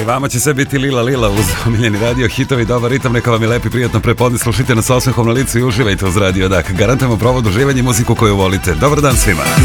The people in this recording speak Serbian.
vama će sve biti lila lila uz omiljeni radio hitovi, dobar ritam, neka vam je lepi, prijatno prepodne, slušajte nas sa osmehom na licu i uživajte uz Radio Dak. Garantujemo provod, uživanje i muziku koju volite. Dobar dan svima.